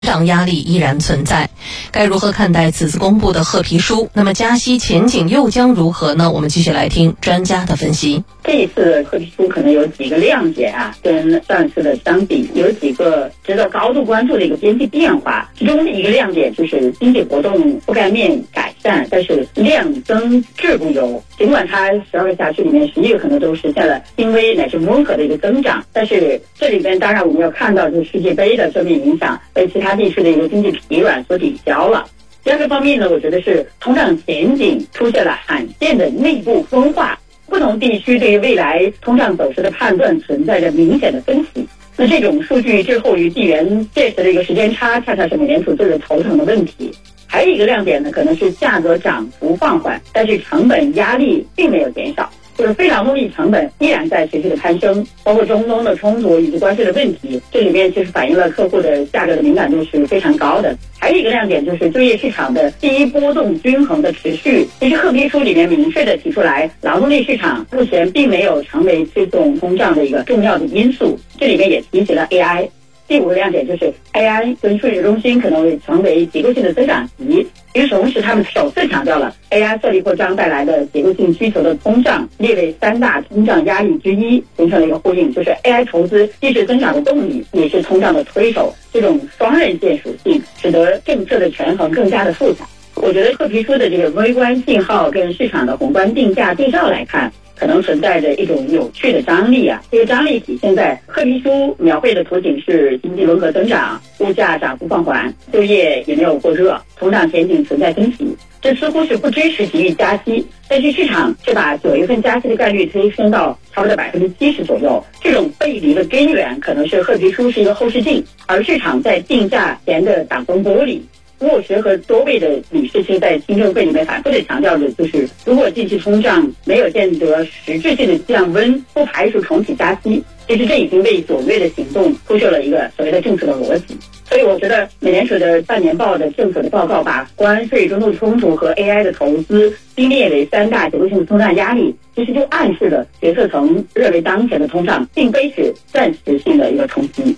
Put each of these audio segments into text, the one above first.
涨压力依然存在，该如何看待此次公布的褐皮书？那么加息前景又将如何呢？我们继续来听专家的分析。 这一次的褐皮书可能有几个亮点啊，跟上次的相比，有几个值得高度关注的一个边际变化。其中的一个亮点就是经济活动覆盖面改善，但是量增质不优。尽管它12个辖区里面11个可能都实现了轻微乃至温和的一个增长，但是这里边当然我们要看到就是世界杯的正面影响被其他地区的一个经济疲软所抵消了。第二个方面呢，我觉得是通胀前景出现了罕见的内部分化，不同地区对于未来通胀走势的判断存在着明显的分歧。那这种数据滞后于地缘这次的一个时间差，恰恰是美联储最为头疼的问题。还有一个亮点呢，可能是价格涨幅放缓，但是成本压力并没有减少，就是非劳动力成本依然在持续的攀升，包括中东的冲突以及关税的问题，这里面其实反映了客户的价格的敏感度是非常高的。还有一个亮点就是就业市场的低波动均衡的持续。其实褐皮书里面明确的提出来，劳动力市场目前并没有成为推动通胀的一个重要的因素。这里面也提起了 AI。第五个亮点就是 AI 跟数据中心可能会成为结构性的增长极，与此同时他们首次强调了 AI 色力扩张带来的结构性需求的通胀列为3大通胀压力之一，形成了一个呼应，就是 AI 投资既是增长的动力，也是通胀的推手。这种双刃剑属性使得政策的权衡更加的复杂。我觉得褐皮书的这个微观信号跟市场的宏观定价对照来看，可能存在着一种有趣的张力啊。这个张力体现在褐皮书描绘的图景是经济温和增长，物价涨幅放缓，就业也没有过热，通胀前景存在分歧。这似乎是不支持急于加息，但是市场却把9月份加息的概率推升到差不多70%左右。这种背离的根源可能是褐皮书是一个后视镜，而市场在定价前的挡风玻璃。沃什和多位的理事其实在听证会里面反复的强调的就是，如果近期通胀没有见得实质性的降温，不排除重启加息。其实这已经为9月的行动铺设了一个所谓的政策的逻辑。所以我觉得美联储的半年报的政策的报告把关税、中东冲突和 AI 的投资并列为3大结构性的通胀压力，其实就暗示了决策层认为当前的通胀并非是暂时性的一个冲击。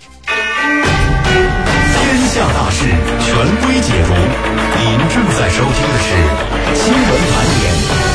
天下大事，权威解读。您正在收听的是新闻盘点。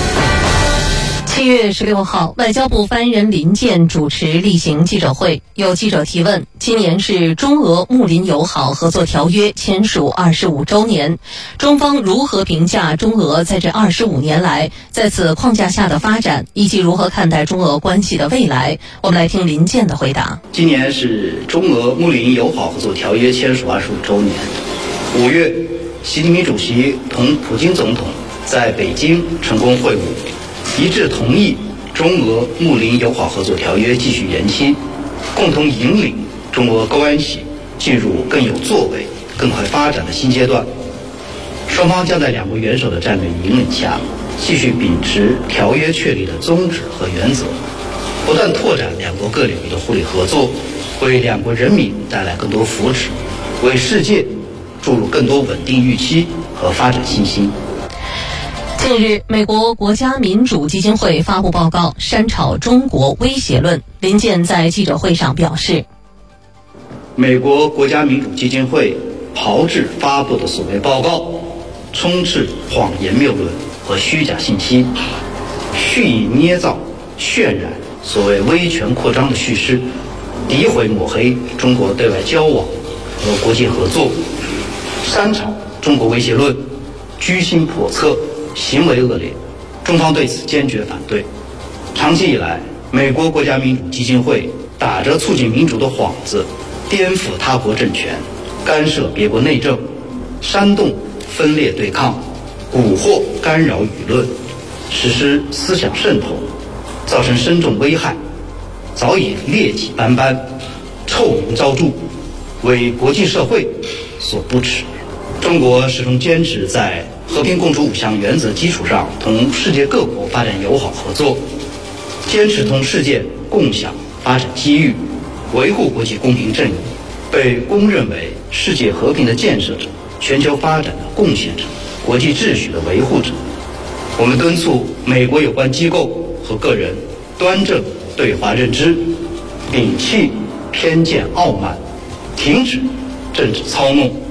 7月16号，外交部发言人林健主持例行记者会，有记者提问：今年是中俄睦邻友好合作条约签署25周年，中方如何评价中俄在这25年来在此框架下的发展，以及如何看待中俄关系的未来？我们来听林健的回答。 今年是中俄睦邻友好合作条约签署25周年。5月，习近平主席同普京总统在北京成功会晤，一致同意中俄睦邻友好合作条约继续延期，共同引领中俄关系进入更有作为、更快发展的新阶段。双方将在2国元首的战略引领下，继续秉持条约确立的宗旨和原则，不断拓展2国各领域的互利合作，为2国人民带来更多福祉，为世界注入更多稳定预期和发展信心。 近日，美国国家民主基金会发布报告，删炒中国威胁论。林健在记者会上表示， 美国国家民主基金会炮制发布的所谓报告，充斥谎言谬论和虚假信息，蓄意捏造、渲染所谓威权扩张的叙事，诋毁抹黑中国对外交往和国际合作，删炒中国威胁论，居心叵测，行为恶劣，中方对此坚决反对。长期以来，美国国家民主基金会打着促进民主的幌子，颠覆他国政权，干涉别国内政，煽动分裂对抗，蛊惑干扰舆论，实施思想渗透，造成深重危害，早已劣迹斑斑，臭名昭著，为国际社会所不齿。中国始终坚持在和平共处5项原则基础上，同世界各国发展友好合作，坚持同世界共享发展机遇，维护国际公平正义，被公认为世界和平的建设者、全球发展的贡献者、国际秩序的维护者。我们敦促美国有关机构和个人端正对华认知，摒弃偏见傲慢，停止政治操弄，